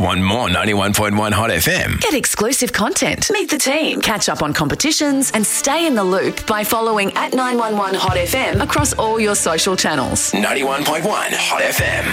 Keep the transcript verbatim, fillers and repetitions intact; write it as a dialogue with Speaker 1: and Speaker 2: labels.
Speaker 1: Want more ninety-one point one Hot F M?
Speaker 2: Get exclusive content, meet the team, catch up on competitions and stay in the loop by following at nine one one Hot F M across all your social channels.
Speaker 1: ninety-one point one Hot F M.